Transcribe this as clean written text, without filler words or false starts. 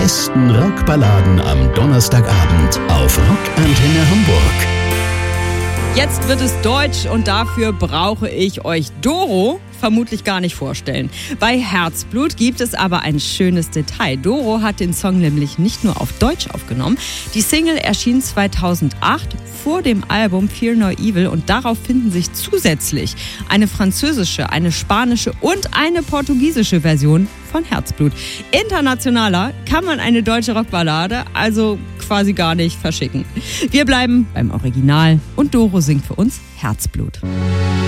besten Rockballaden am Donnerstagabend auf Rockantenne Hamburg. Jetzt wird es deutsch und dafür brauche ich euch Doro vermutlich gar nicht vorstellen. Bei Herzblut gibt es aber ein schönes Detail. Doro hat den Song nämlich nicht nur auf Deutsch aufgenommen. Die Single erschien 2008 vor dem Album Fear No Evil und darauf finden sich zusätzlich eine französische, eine spanische und eine portugiesische Version von Herzblut. Internationaler kann man eine deutsche Rockballade also quasi gar nicht verschicken. Wir bleiben beim Original und Doro singt für uns Herzblut.